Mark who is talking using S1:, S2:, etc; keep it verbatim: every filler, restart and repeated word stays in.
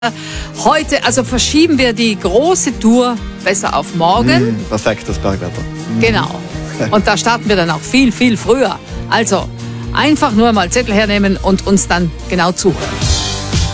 S1: Heute, also verschieben wir die große Tour besser auf morgen.
S2: Mm, perfektes Bergwetter. Mm.
S1: Genau. Und da starten wir dann auch viel, viel früher. Also einfach nur mal Zettel hernehmen und uns dann genau zuhören.